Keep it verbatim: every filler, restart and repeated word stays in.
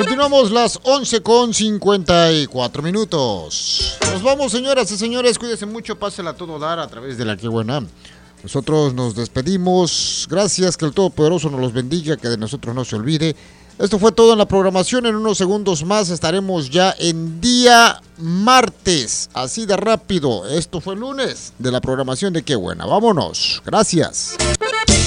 Continuamos las once con cincuenta y cuatro minutos. Nos vamos, señoras y señores. Cuídense mucho, pásela a todo dar a través de la que buena. Nosotros nos despedimos. Gracias, que el Todopoderoso nos los bendiga, que de nosotros no se olvide. Esto fue todo en la programación. En unos segundos más estaremos ya en día martes. Así de rápido. Esto fue el lunes de la programación de Qué Buena. Vámonos. Gracias.